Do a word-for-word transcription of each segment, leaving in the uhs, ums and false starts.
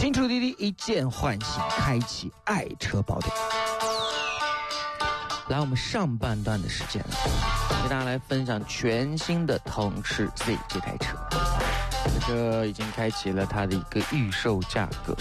新出滴滴一键唤醒，开启爱车宝典。来，我们上半段的时间了，给大家来分享全新的腾势 Z 这台车。这车已经开启了它的一个预售价格。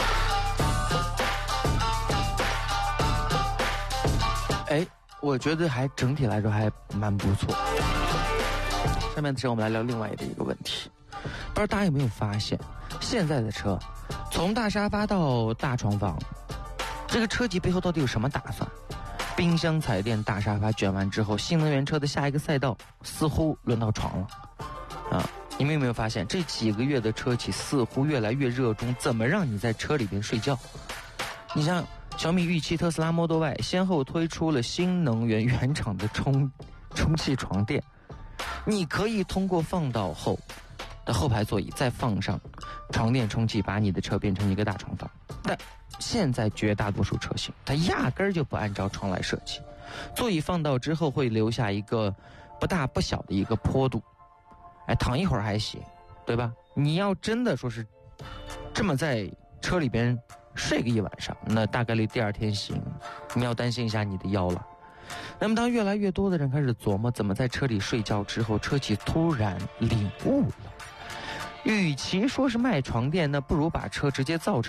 哎，我觉得还整体来说还蛮不错。下面的时候我们来聊另外的一个问题，不知道大家有没有发现，现在的车从大沙发到大床房，这个车级背后到底有什么打算？冰箱、彩电、大沙发卷完之后，新能源车的下一个赛道似乎轮到床了啊！你们有没有发现，这几个月的车企似乎越来越热衷怎么让你在车里边睡觉？你像小米预期特斯拉 Model Y 先后推出了新能源原厂的充充气床垫，你可以通过放倒后的后排座椅再放上床垫充气，把你的车变成一个大床房。但现在绝大多数车型它压根儿就不按照床来设计，座椅放倒之后会留下一个不大不小的一个坡度，哎，躺一会儿还行，对吧？你要真的说是这么在车里边睡个一晚上，那大概率第二天醒，你要担心一下你的腰了。那么当越来越多的人开始琢磨怎么在车里睡觉之后，车企突然领悟了，与其说是卖床垫，那不如把车直接造成